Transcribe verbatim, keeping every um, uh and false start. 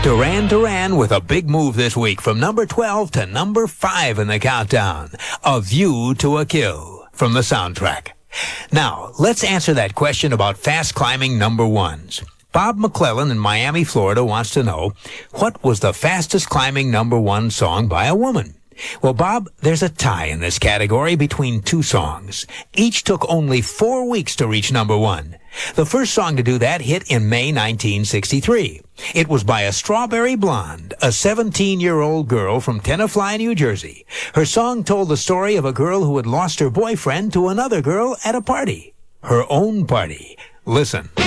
Duran Duran with a big move this week from number twelve to number five in the countdown. A View to a Kill from the soundtrack. Now, let's answer that question about fast climbing number ones. Bob McClellan in Miami, Florida wants to know, what was the fastest climbing number one song by a woman? Well, Bob, there's a tie in this category between two songs. Each took only four weeks to reach number one. The first song to do that hit in May nineteen sixty-three. It was by a Strawberry Blonde, a seventeen-year-old girl from Tenafly, New Jersey. Her song told the story of a girl who had lost her boyfriend to another girl at a party. Her own party. Listen.